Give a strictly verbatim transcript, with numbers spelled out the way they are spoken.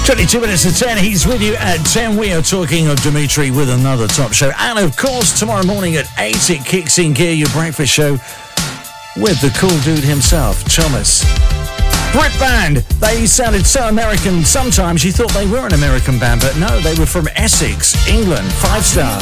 twenty-two minutes to ten, he's with you at ten. We are talking of Dimitri with another top show. And of course, tomorrow morning at eight, it kicks in gear, your breakfast show with the cool dude himself, Thomas. Brit band, they sounded so American, sometimes you thought they were an American band, but no, they were from Essex, England, five star.